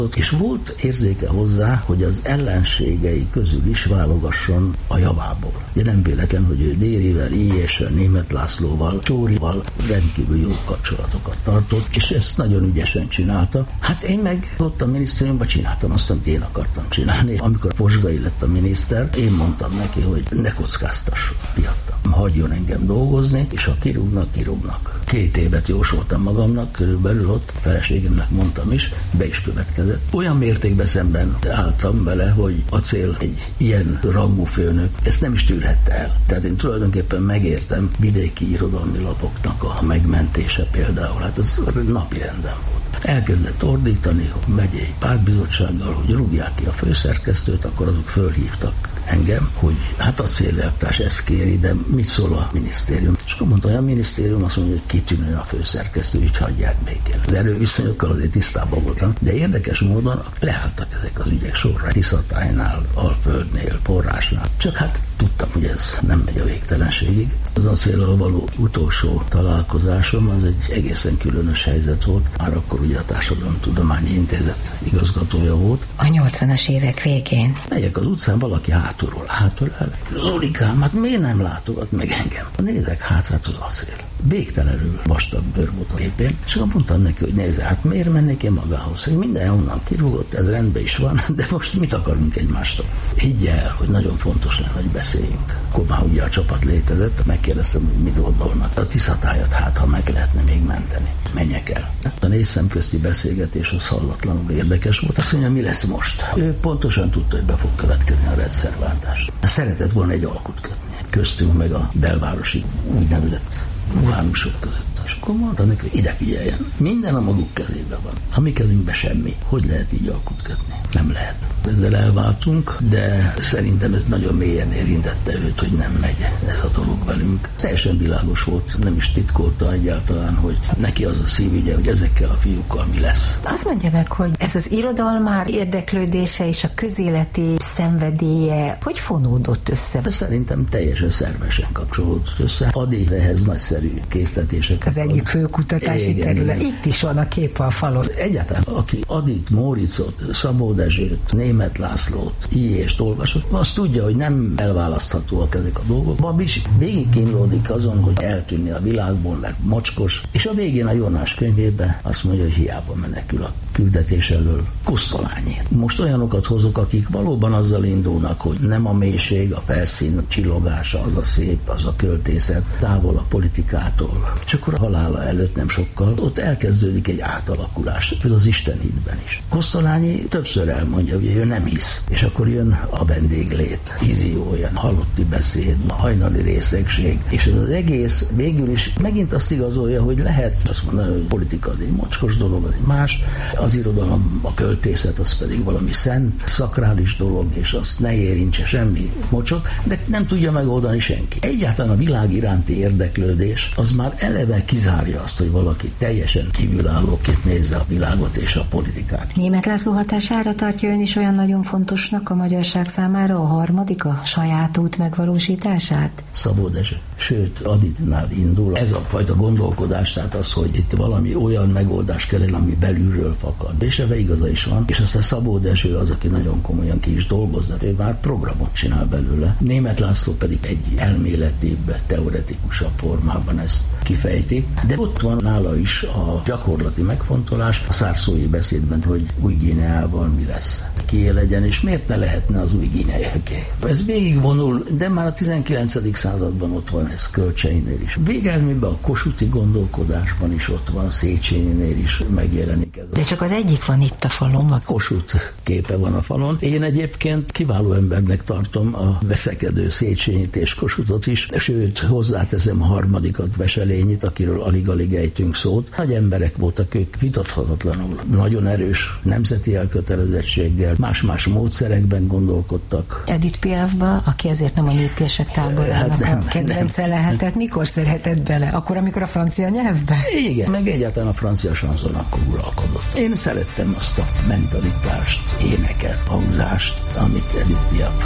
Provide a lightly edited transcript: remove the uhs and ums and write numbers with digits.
És volt érzéke hozzá, hogy az ellenségei közül is válogasson a javából. Ugye nem véletlen, hogy ő Dérivel, Illyessel, Németh Lászlóval, Csórival rendkívül jó kapcsolatokat tartott, és ezt nagyon ügyesen csinálta. Hát én meg ott a minisztériumban csináltam azt, amit én akartam csinálni. Amikor Posgai lett a miniszter, én mondtam neki, hogy ne kockáztasson, piattam. Hagyjon engem dolgozni, és ha kirúgnak. 2 évet jósoltam magamnak, körülbelül ott feleségemnek mondtam is, be is következett. Olyan mértékben szemben álltam vele, hogy Acél egy ilyen rangú főnök ezt nem is tűrhette el. Tehát én tulajdonképpen megértem vidéki irodalmi lapoknak a megmentése például, hát az napirenden volt. Elkezdett ordítani a megyei pártbizottsággal, hogy rúgják ki a főszerkesztőt, akkor azok fölhívtak engem, hogy hát Acél-elvtárs ezt kéri, de mit szól a minisztérium? És akkor mondta, hogy a minisztérium azt mondja, hogy kitűnő a főszerkesztő, úgy hagyják békén. Az erőviszonyokkal azért tisztában voltam, de érdekes módon leálltak ezek az ügyek sorra. Tiszatájnál, Alföldnél, Forrásnál. Csak hát tudtam, hogy ez nem megy a végtelenségig. Az Acéllal való utolsó találkozásom az egy egészen különös helyzet volt. Már akkor ugye a Társadalomtudományi Intézet igazgatója volt. A 80-as évek végén. Megyek az utcán, valaki hátulról el. Zolikám, hát miért nem látogat meg engem? Nézek hát az Acél. Végtelenül vastag bőr volt a képén, és akkor mondtam neki, hogy nézze, hát miért mennék én magához? Hogy minden onnan kirúgott, ez rendben is van, de most mit akarunk egymástól? Higgy el, hogy nagyon fontos lenne, hogy beszéljünk. Akkor már ugye a csapat létezett, megkérdeztem, hogy mit gondolnak. A Tiszatájat ha meg lehetne még menteni. Menjek el. A 4 szemközti beszélgetés az hallatlanul érdekes volt. Azt mondja, mi lesz most? Ő pontosan tudta, hogy be fog következni a rendszerváltás. Szeretett volna egy alkut kötni. Köztünk meg a belvárosi úgynevezett uhánusok között. És akkor mondta neki, hogy ide figyeljen. Minden a maguk kezében van. A mi kezünkben semmi. Hogy lehet így alkut kötni? Nem lehet. Ezzel elváltunk, de szerintem ez nagyon mélyen érintette őt, hogy nem megy ez a dolog velünk. Teljesen világos volt, nem is titkolta egyáltalán, hogy neki az a szívügye, hogy ezekkel a fiúkkal mi lesz. Azt mondja meg, hogy ez az irodalmár érdeklődése és a közéleti szenvedélye hogy fonódott össze? De szerintem teljesen szervesen kapcsolódott össze. Adi ehhez nagyszerű készletéseket. Az egyik fő kutatási terület. Itt is van a kép a falon. Egyáltalán, aki Adit, Móricot, Szabó Dezsőt, Németh Lászlót, Illyest olvasott, azt tudja, hogy nem elválaszthatóak ezek a dolgok. Babis végig kínlódik azon, hogy eltűnni a világból, mert mocskos, és a végén a Jónás könyvében azt mondja, hogy hiába menekül a küldetés elől. Kosztolányi. Most olyanokat hozok, akik valóban azzal indulnak, hogy nem a mélység, a felszín csillogása, az a szép, az a költészet, távol a politikától. És akkor a halála előtt nem sokkal, ott elkezdődik egy átalakulás, például az Istenhitben is. Kosztolányi többször elmondja, hogy ő nem hisz, és akkor jön a vendéglét, vízió, olyan halotti beszéd, a hajnali részegség, és ez az egész végül is megint azt igazolja, hogy lehet azt mondani, hogy politika az egy mocskos dolog, az egy más, az irodalom, a költészet az pedig valami szent, szakrális dolog, és azt ne érintse semmi mocsok, de nem tudja megoldani senki. Egyáltalán a világ iránti érdeklődés az már eleve kizárja azt, hogy valaki teljesen kívülállóként nézze a világot és a politikát. Németh László hatására tartja ön is olyan nagyon fontosnak a magyarság számára a harmadik, a saját út megvalósítását? Szabó Dezső. Sőt, Aditnál indul ez a fajta gondolkodás, tehát az, hogy itt valami olyan megoldás kell, ami belülről fakad. És ebben igaza is van. És aztán Szabó Dezső az, aki nagyon komolyan ki is dolgozott, ő már programot csinál belőle. Németh László pedig egy elméletibb, teoretikusabb formában ezt kifejti. De ott van nála is a gyakorlati megfontolás a szárszói beszédben, hogy Új-Guineával mi lesz. Kié legyen, és miért ne lehetne az Új-Guineaké? Ez végigvonul, de már a 19. században ott van ez Kölcseinél is. Végelmében a kossuthi gondolkodásban is ott van, Széchenyinél is megjelenik ez. De csak az egyik van itt a falon. A Kossuth képe van a falon. Én egyébként kiváló embernek tartom a veszekedő Széchenyit és Kossuthot is, sőt, hozzáteszem a harmadikat, Veselényit, akiről alig-alig ejtünk szót. Nagy emberek voltak ők, vitathatatlanul. Nagyon erős nemzeti elkötelezettséggel, más-más módszerekben gondolkodtak. Edith Piafba, aki ezért nem a népések táborának a kedvence lehetett, mikor szeretett bele? Akkor, amikor a francia nyelvbe? Igen, meg egyáltalán a francia sanszon akkor uralkodott. Én szerettem azt a mentalitást, éneket, hangzást, amit Edith Piaf